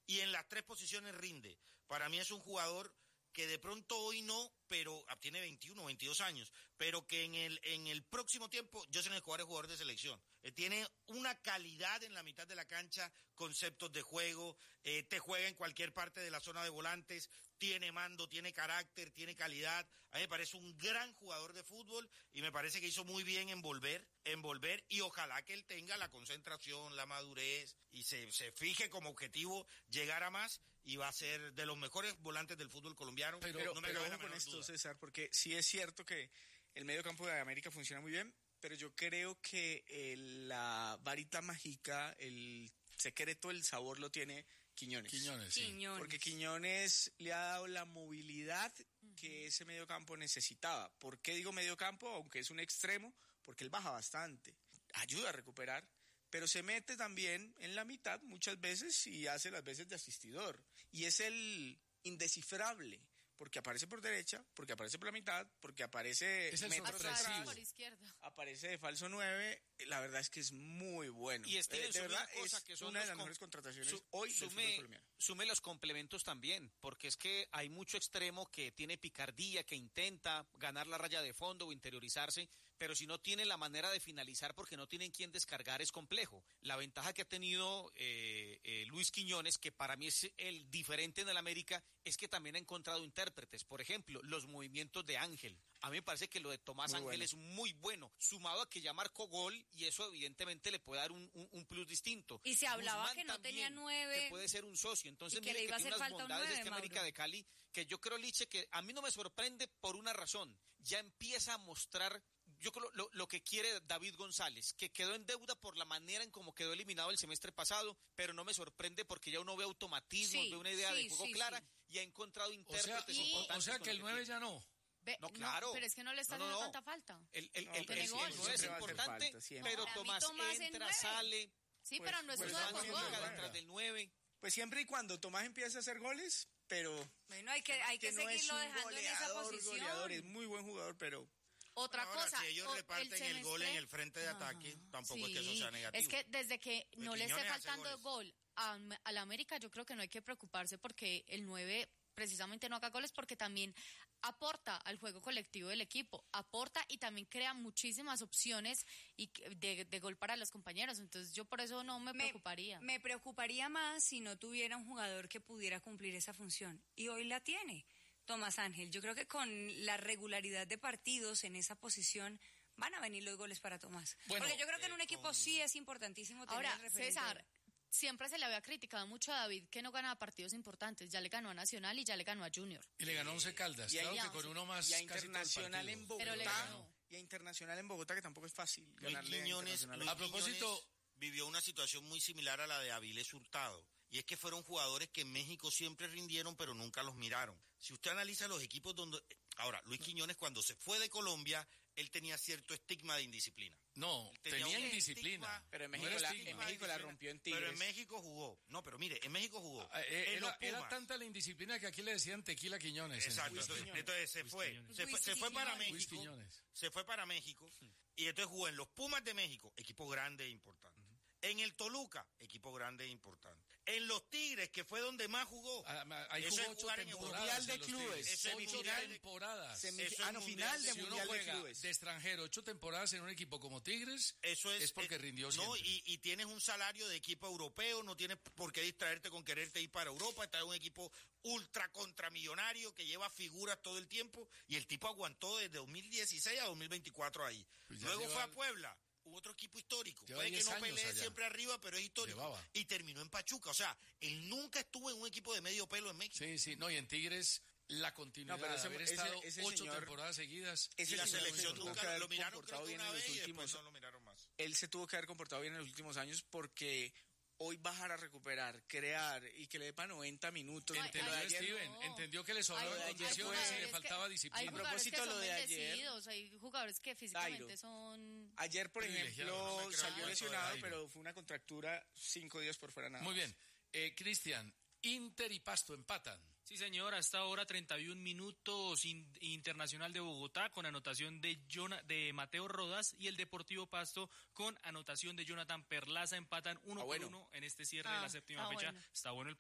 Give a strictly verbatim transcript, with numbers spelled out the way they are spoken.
y en las tres posiciones rinde. Para mí es un jugador que de pronto hoy no, pero tiene veintiuno, veintidós años, pero que en el en el próximo tiempo Jocelyn Escobar es jugador de selección. Eh, tiene una calidad en la mitad de la cancha, conceptos de juego, eh, te juega en cualquier parte de la zona de volantes, tiene mando, tiene carácter, tiene calidad. A mí me parece un gran jugador de fútbol y me parece que hizo muy bien en volver, en volver y ojalá que él tenga la concentración, la madurez y se, se fije como objetivo llegar a más y va a ser de los mejores volantes del fútbol colombiano. Pero, pero no me pero cabe la ojo con menor esto, duda. César, porque sí es cierto que el medio campo de América funciona muy bien, pero yo creo que el, la varita mágica, el secreto, el sabor lo tiene Quiñones. Quiñones, sí. Quiñones. Porque Quiñones le ha dado la movilidad que ese medio campo necesitaba. ¿Por qué digo medio campo? Aunque es un extremo, porque él baja bastante, ayuda a recuperar, pero se mete también en la mitad muchas veces y hace las veces de asistidor. Y es el indescifrable, porque aparece por derecha, porque aparece por la mitad, porque aparece Es el metros sorpresivo. atrás, por izquierda. aparece de falso nueve. La verdad es que es muy bueno. Y Steven, Eh, de sume verdad una cosa es que son una de los las com- mejores contrataciones su- hoy del fútbol sume, colombiano. sume los complementos también, porque es que hay mucho extremo que tiene picardía, que intenta ganar la raya de fondo o interiorizarse, pero si no tiene la manera de finalizar porque no tienen quien descargar es complejo. La ventaja que ha tenido eh, eh, Luis Quiñones, que para mí es el diferente en el América, es que también ha encontrado intérpretes. Por ejemplo, los movimientos de Ángel. A mí me parece que lo de Tomás Muy Ángel bueno. es muy bueno, sumado a que ya marcó gol y eso evidentemente le puede dar un, un, un plus distinto. Y se hablaba Guzmán que no también, tenía nueve. Que puede ser un socio. Entonces, Y que mire le iba que a tiene hacer unas falta un bondades nueve, este América Mauro. de Cali, que yo creo, Liche, que a mí no me sorprende por una razón. Ya empieza a mostrar, yo creo, lo, lo que quiere David González, que quedó en deuda por la manera en cómo quedó eliminado el semestre pasado, pero no me sorprende porque ya uno ve automatismos, Sí, ve una idea sí, de juego sí, clara sí. y ha encontrado O sea, intérpretes o- o, importantes sea con que el lo nueve tiene. ya no. Ve, No, claro. pero es que no le está No, no, haciendo no. tanta falta. El, el, No, el, pero el, sí, el siempre nueve es va a hacer importante, falta, siempre. pero Para mí Tomás Tomás en entra, nueve. sale, Sí, Pues- pero no es pues uno va de haciendo fútbol. jugar. detrás del nueve. Pues siempre y cuando Tomás empiece a hacer goles, pero Bueno, hay que, hay que, no es seguirlo un dejando en esa goleador, posición. goleador, es muy buen jugador, pero Otra Ahora, cosa. si ellos o- reparten el, semestre- gol en el frente de ataque, tampoco es que eso sea negativo. Es que desde que Porque no le esté Quiñones hace faltando goles. gol a, a la América, yo creo que no hay que preocuparse porque el nueve precisamente no haga goles, porque también aporta al juego colectivo del equipo, aporta y también crea muchísimas opciones y que- de, de gol para los compañeros. Entonces yo por eso no me, preocuparía. Me preocuparía más si no tuviera un jugador que pudiera cumplir esa función. Y hoy la tiene Tomás Ángel. Yo creo que con la regularidad de partidos en esa posición van a venir los goles para Tomás. Bueno, Porque yo creo que en un eh, equipo con- sí es importantísimo tener Ahora, el referente. César, siempre se le había criticado mucho a David que no ganaba partidos importantes. Ya le ganó a Nacional y ya le ganó a Junior. Y le ganó Once Caldas, Y ahí claro ya, que con uno más y a casi todo el Internacional partido. en Bogotá. Pero le ganó. Y a Internacional en Bogotá, que tampoco es fácil Luis ganarle a Quiñones, Internacional. Luis A propósito- Quiñones vivió una situación muy similar a la de Avilés Hurtado. Y es que fueron jugadores que en México siempre rindieron, pero nunca los miraron. Si usted analiza los equipos donde... Ahora, Luis Quiñones cuando se fue de Colombia, él tenía cierto estigma de indisciplina. No, Tenía tenía un indisciplina. estigma, Pero en No México, era la, estigma. en México la rompió en Tigres. Pero en México jugó. No, pero mire, en México jugó. Ah, eh, en los era, era Pumas. tanta la indisciplina que aquí le decían Tequila Quiñones. Exacto, En- entonces, Quiñones. entonces se Luis fue, Quiñones. se fue, Luis se fue para Quiñones. México, Luis Quiñones. se fue para México y entonces jugó en los Pumas de México, equipo grande e importante. En el Toluca, equipo grande e importante. En los Tigres, que fue donde más jugó. Ah, ah, ahí Eso jugó es ocho jugar en temporadas. Europa. Mundial de en los clubes. Tigres. Ese Ocho mundial de- temporadas. Semi- Eso es ah, no, mundial final de- de Si uno Mundial de juega Clubes. de extranjero ocho temporadas en un equipo como Tigres, Eso es, es porque eh, rindió no, siempre. y, y tienes un salario de equipo europeo, no tienes por qué distraerte con quererte ir para Europa, estás en un equipo ultra contramillonario que lleva figuras todo el tiempo y el tipo aguantó desde dos mil dieciséis a dos mil veinticuatro ahí. Pues ya Luego lleva- fue a Puebla, otro equipo histórico. Lleva Puede que diez no años pelee allá. siempre arriba, pero es histórico. Llevaba. Y terminó en Pachuca. O sea, él nunca estuvo en un equipo de medio pelo en México. Sí, sí, no, y en Tigres la continuidad No, pero ese- de haber ese- estado ese ocho señor- temporadas seguidas. Ese Y la señor selección se tuvo nunca que lo, haber lo miraron creo comportado que bien una en los vez y después últimos- no lo miraron más. Él se tuvo que haber comportado bien en los últimos años porque hoy bajar a recuperar, crear y que le dé para noventa minutos. Ay, Entendió Lo de ay, ayer- Steven, no. entendió que le Hay- sobraban de ayer condiciones fue- y le jugadores faltaba que- disciplina. Hay A jugadores propósito que de son lo de ayer- bendecidos, hay jugadores que físicamente Dairo. son... Ayer, por Privilegiado, ejemplo, no me creo salió el lesionado, cuento de pero fue una contractura cinco días por fuera nada Muy más. bien. Eh, Cristian, Inter y Pasto empatan. Sí, señor, hasta ahora treinta y un minutos in- Internacional de Bogotá con anotación de Jona- de Mateo Rodas y el Deportivo Pasto con anotación de Jonathan Perlaza empatan uno Ah, bueno. por uno en este cierre Ah, de la séptima ah, fecha. bueno. Está bueno el